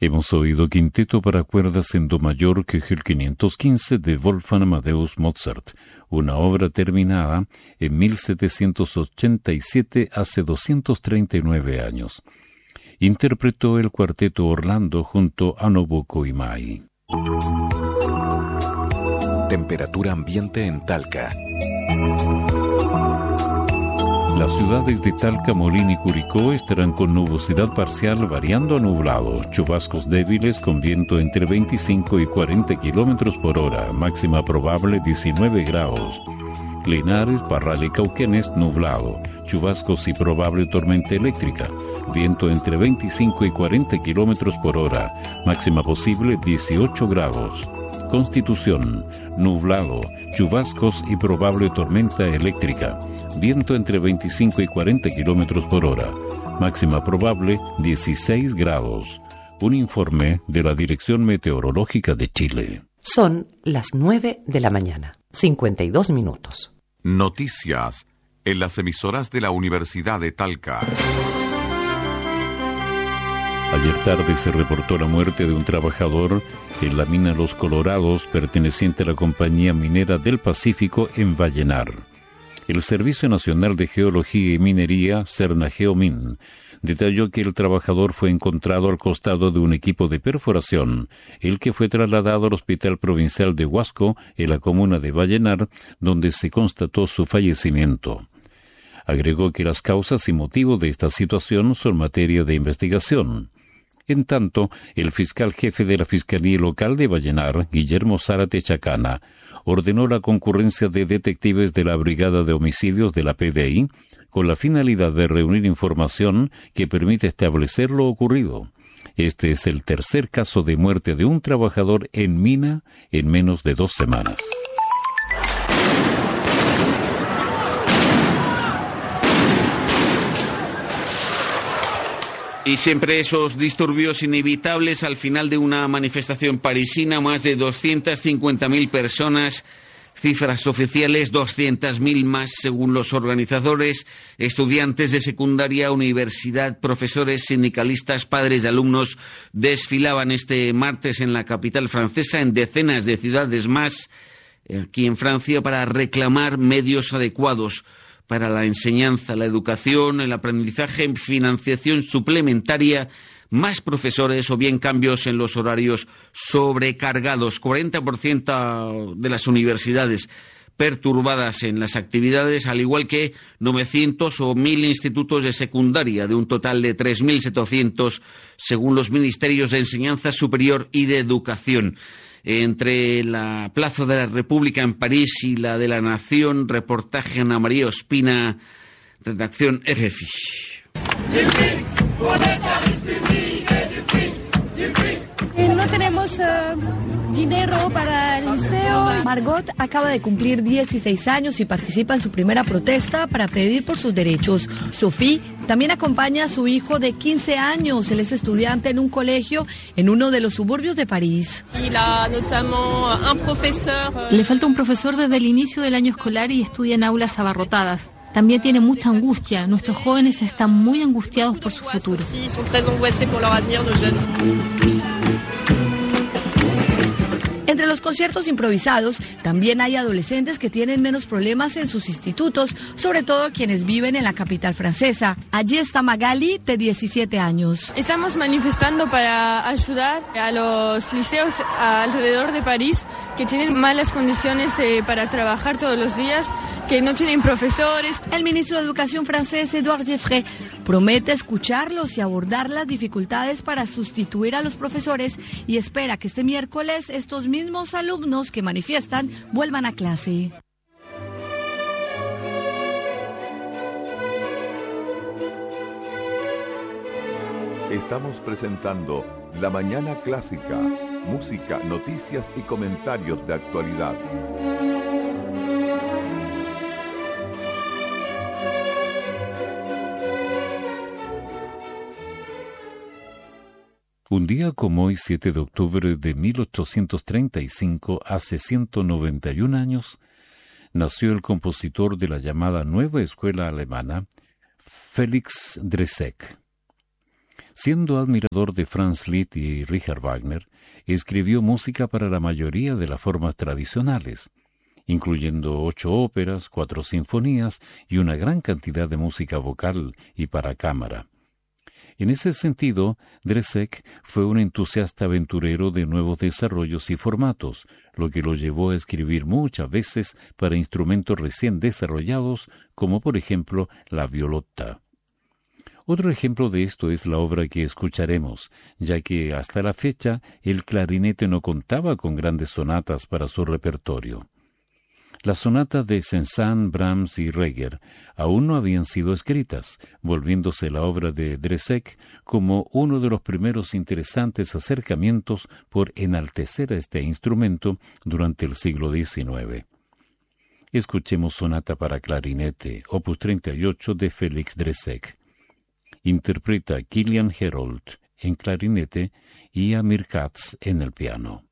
Hemos oído Quinteto para cuerdas en do mayor Köchel 515 de Wolfgang Amadeus Mozart, una obra terminada en 1787, hace 239 años. Interpretó el Cuarteto Orlando junto a Nobuko Imai. Temperatura ambiente en Talca. Las ciudades de Talca, Molín y Curicó estarán con nubosidad parcial variando a nublado, chubascos débiles con viento entre 25 y 40 kilómetros por hora, máxima probable 19 grados. Linares, Parral y Cauquenes, nublado, chubascos y probable tormenta eléctrica, viento entre 25 y 40 kilómetros por hora, máxima posible 18 grados. Constitución, nublado, chubascos y probable tormenta eléctrica, viento entre 25 y 40 kilómetros por hora, máxima probable 16 grados. Un informe de la Dirección Meteorológica de Chile. Son las 9 de la mañana, 52 minutos. Noticias en las emisoras de la Universidad de Talca. Ayer tarde se reportó la muerte de un trabajador en la mina Los Colorados, perteneciente a la Compañía Minera del Pacífico en Vallenar. El Servicio Nacional de Geología y Minería, Sernageomin, detalló que el trabajador fue encontrado al costado de un equipo de perforación, el que fue trasladado al Hospital Provincial de Huasco, en la comuna de Vallenar, donde se constató su fallecimiento. Agregó que las causas y motivos de esta situación son materia de investigación. En tanto, el fiscal jefe de la Fiscalía Local de Vallenar, Guillermo Zárate Chacana, ordenó la concurrencia de detectives de la Brigada de Homicidios de la PDI con la finalidad de reunir información que permite establecer lo ocurrido. Este es el tercer caso de muerte de un trabajador en mina en menos de 2 semanas. Y siempre esos disturbios inevitables al final de una manifestación parisina, más de 250.000 personas, cifras oficiales 200.000 más según los organizadores, estudiantes de secundaria, universidad, profesores, sindicalistas, padres de alumnos, desfilaban este martes en la capital francesa, en decenas de ciudades más, aquí en Francia, para reclamar medios adecuados para la enseñanza, la educación, el aprendizaje, financiación suplementaria, más profesores o bien cambios en los horarios sobrecargados. 40% de las universidades perturbadas en las actividades, al igual que 900 o 1.000 institutos de secundaria, de un total de 3.700 según los ministerios de Enseñanza Superior y de Educación. Entre la Plaza de la República en París y la de la Nación, reportaje Ana María Ospina, redacción RFI. No tenemos dinero para el liceo. Margot acaba de cumplir 16 años y participa en su primera protesta para pedir por sus derechos. Sophie también acompaña a su hijo de 15 años. Él es estudiante en un colegio en uno de los suburbios de París. Le falta un profesor desde el inicio del año escolar y estudia en aulas abarrotadas. También tiene mucha angustia. Nuestros jóvenes están muy angustiados por su futuro. Entre los conciertos improvisados, también hay adolescentes que tienen menos problemas en sus institutos, sobre todo quienes viven en la capital francesa. Allí está Magali, de 17 años. Estamos manifestando para ayudar a los liceos alrededor de París que tienen malas condiciones para trabajar todos los días, que no tienen profesores. El ministro de Educación francés, Édouard Geoffroy, promete escucharlos y abordar las dificultades para sustituir a los profesores y espera que este miércoles estos mismos alumnos que manifiestan vuelvan a clase. Estamos presentando La Mañana Clásica, música, noticias y comentarios de actualidad. Un día como hoy, 7 de octubre de 1835, hace 191 años, nació el compositor de la llamada Nueva Escuela Alemana, Félix Dresek. Siendo admirador de Franz Liszt y Richard Wagner, escribió música para la mayoría de las formas tradicionales, incluyendo 8 óperas, 4 sinfonías y una gran cantidad de música vocal y para cámara. En ese sentido, Dresek fue un entusiasta aventurero de nuevos desarrollos y formatos, lo que lo llevó a escribir muchas veces para instrumentos recién desarrollados, como por ejemplo la violotta. Otro ejemplo de esto es la obra que escucharemos, ya que hasta la fecha el clarinete no contaba con grandes sonatas para su repertorio. Las sonatas de Saint-Saëns, Brahms y Reger aún no habían sido escritas, volviéndose la obra de Dresek como uno de los primeros interesantes acercamientos por enaltecer a este instrumento durante el siglo XIX. Escuchemos Sonata para clarinete, opus 38 de Félix Dresek. Interpreta Kilian Herold en clarinete y Amir Katz en el piano.